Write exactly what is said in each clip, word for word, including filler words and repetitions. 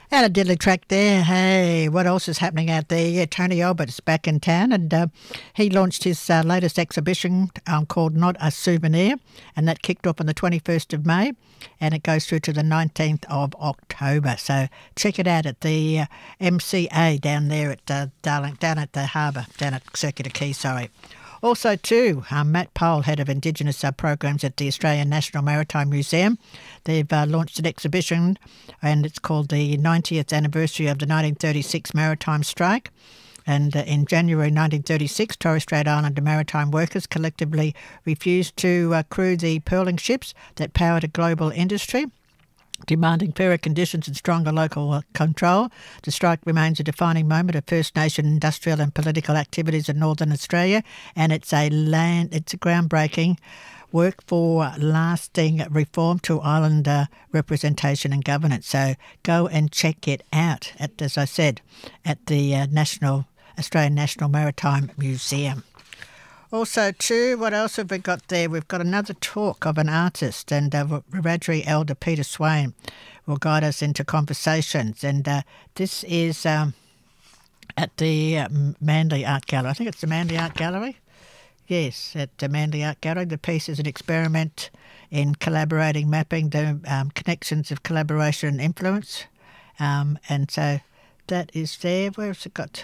And a diddly track there. Hey, what else is happening out there? Yeah, Tony Albert's back in town, and uh, he launched his uh, latest exhibition um, called Not a Souvenir, and that kicked off on the twenty-first of May, and it goes through to the nineteenth of October. So check it out at the uh, M C A down there at uh, Darling, down at the harbour, down at Circular Quay, sorry. Also, too, um, Matt Pole, head of Indigenous uh, programs at the Australian National Maritime Museum. They've uh, launched an exhibition, and it's called the ninetieth anniversary of the nineteen thirty-six maritime strike. And uh, in January nineteen thirty-six, Torres Strait Islander maritime workers collectively refused to uh, crew the pearling ships that powered a global industry, demanding fairer conditions and stronger local control. The strike remains a defining moment of First Nation industrial and political activities in Northern Australia, and it's a land, it's a groundbreaking work for lasting reform to Islander representation and governance. So go and check it out, at, as I said, at the uh, National Australian National Maritime Museum. Also, too, what else have we got there? We've got another talk of an artist, and uh, Wiradjuri elder Peter Swain will guide us into conversations. And uh, this is um, at the uh, Manly Art Gallery. I think it's the Manly Art Gallery. Yes, at the Manly Art Gallery. The piece is an experiment in collaborating, mapping the um, connections of collaboration and influence. Um, and so that is there. Where has it got?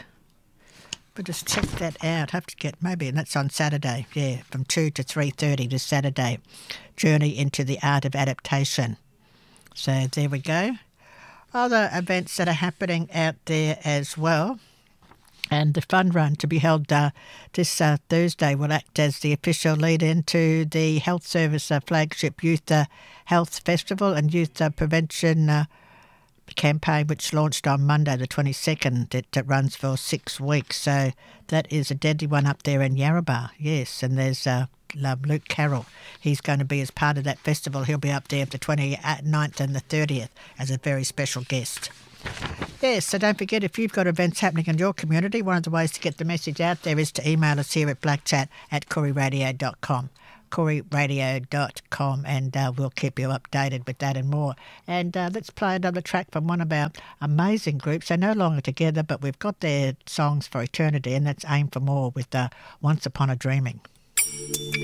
But just check that out. Have to get maybe, and that's on Saturday. Yeah, from two to three thirty this Saturday. Journey into the art of adaptation. So there we go. Other events that are happening out there as well. And the fun run to be held uh, this uh, Thursday will act as the official lead-in to the Health Service uh, flagship Youth uh, Health Festival and Youth uh, Prevention uh, campaign, which launched on Monday the twenty-second. It, it runs for six weeks. So that is a deadly one up there in Yarrabah, yes. And there's uh, Luke Carroll. He's going to be as part of that festival. He'll be up there the twenty-ninth and the thirtieth as a very special guest. Yes, so don't forget, if you've got events happening in your community, one of the ways to get the message out there is to email us here at blackchat at koori radio dot com. koori radio dot com, and uh, we'll keep you updated with that and more. And uh, let's play another track from one of our amazing groups. They're no longer together, but we've got their songs for eternity, and that's Aim for More with uh, Once Upon a Dreaming.